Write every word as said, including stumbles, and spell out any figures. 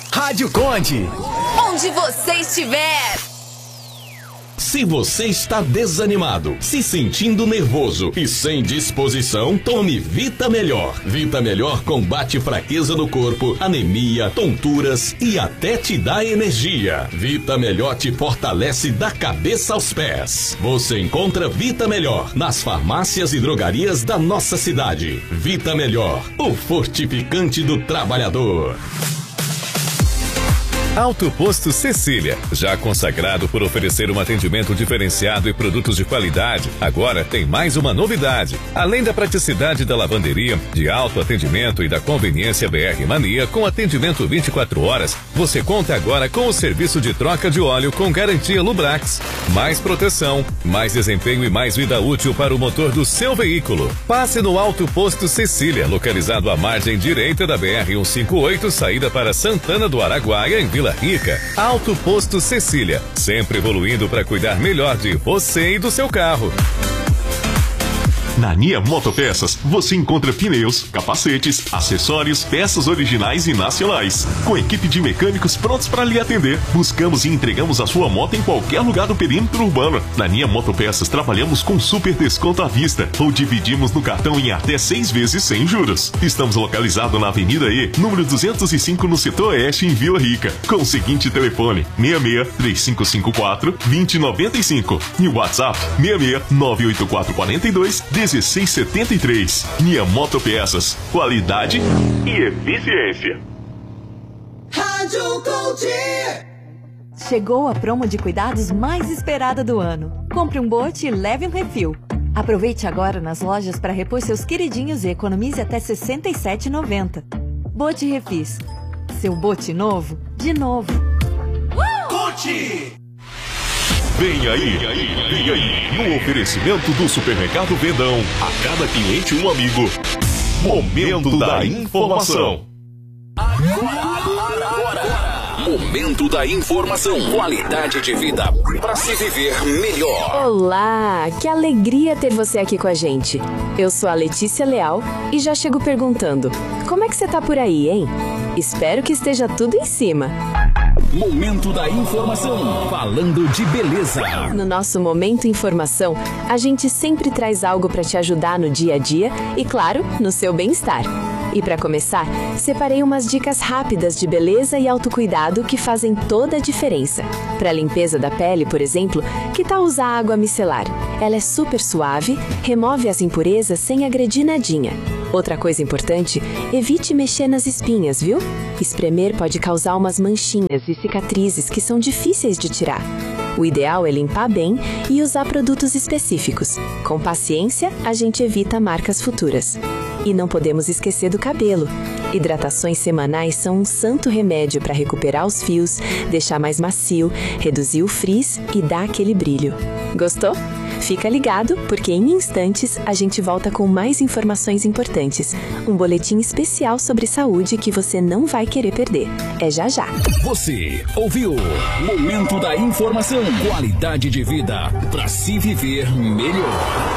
Rádio Conde. Onde você estiver. Se você está desanimado, se sentindo nervoso e sem disposição, tome Vita Melhor. Vita Melhor combate fraqueza no corpo, anemia, tonturas e até te dá energia. Vita Melhor te fortalece da cabeça aos pés. Você encontra Vita Melhor nas farmácias e drogarias da nossa cidade. Vita Melhor, o fortificante do trabalhador. Alto Posto Cecília, já consagrado por oferecer um atendimento diferenciado e produtos de qualidade, agora tem mais uma novidade. Além da praticidade da lavanderia, de alto atendimento e da conveniência B R Mania com atendimento vinte e quatro horas, você conta agora com o serviço de troca de óleo com garantia Lubrax. Mais proteção, mais desempenho e mais vida útil para o motor do seu veículo. Passe no Alto Posto Cecília, localizado à margem direita da B R cento e cinquenta e oito, saída para Santana do Araguaia, em Vila Rica. Alto Posto Cecília, sempre evoluindo para cuidar melhor de você e do seu carro. Na Nia Motopeças, você encontra pneus, capacetes, acessórios, peças originais e nacionais. Com equipe de mecânicos prontos para lhe atender, buscamos e entregamos a sua moto em qualquer lugar do perímetro urbano. Na Nia Motopeças, trabalhamos com super desconto à vista ou dividimos no cartão em até seis vezes sem juros. Estamos localizados na Avenida E, número duzentos e cinco, no setor oeste, em Vila Rica, com o seguinte telefone: seis seis, três cinco cinco quatro, dois zero nove cinco e o WhatsApp seis seis, nove oito quatro quatro dois, um seis sete três. Nia Motopeças, qualidade e eficiência. Rádio Conde. Chegou a promo de cuidados mais esperada do ano. Compre um bote e leve um refil. Aproveite agora nas lojas para repor seus queridinhos e economize até sessenta e sete reais e noventa centavos. Bote Refis. Seu bote novo, de novo. Uh! Conde! Vem aí, vem aí, vem aí, no oferecimento do Supermercado Verdão, a cada cliente um amigo. Momento da informação. Agora, agora. Momento da informação. Qualidade de vida para se viver melhor. Olá, que alegria ter você aqui com a gente. Eu sou a Letícia Leal e já chego perguntando: como é que você tá por aí, hein? Espero que esteja tudo em cima. Momento da informação, falando de beleza. No nosso Momento Informação, a gente sempre traz algo para te ajudar no dia a dia e, claro, no seu bem-estar. E para começar, separei umas dicas rápidas de beleza e autocuidado que fazem toda a diferença. Para a limpeza da pele, por exemplo, que tal usar água micelar? Ela é super suave, remove as impurezas sem agredir nadinha. Outra coisa importante, evite mexer nas espinhas, viu? Espremer pode causar umas manchinhas e cicatrizes que são difíceis de tirar. O ideal é limpar bem e usar produtos específicos. Com paciência, a gente evita marcas futuras. E não podemos esquecer do cabelo. Hidratações semanais são um santo remédio para recuperar os fios, deixar mais macio, reduzir o frizz e dar aquele brilho. Gostou? Fica ligado, porque em instantes a gente volta com mais informações importantes. Um boletim especial sobre saúde que você não vai querer perder. É já já. Você ouviu Momento da Informação. Qualidade de vida para se viver melhor.